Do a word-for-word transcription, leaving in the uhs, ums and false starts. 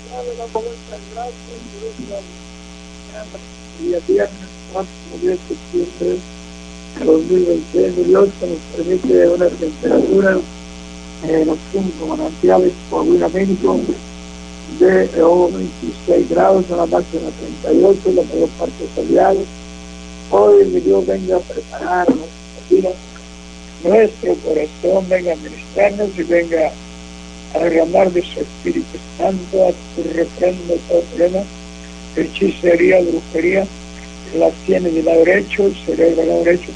dale la vuelta en gracia y día viernes cuatro de septiembre de dos mil veintiuno. Dios que nos permite una temperatura en los cinco manantiales Coahuila, México, de oh, veintiséis grados, a la máxima treinta y ocho, la mayor parte soleado. Hoy mi Dios venga a preparar nuestra vida, nuestro corazón, venga a ministrarnos y venga a derramar de su Espíritu Santo, a tu reprendo todo problema, hechicería, brujería, las tiene del lado derecho, el cerebro del lado derecho,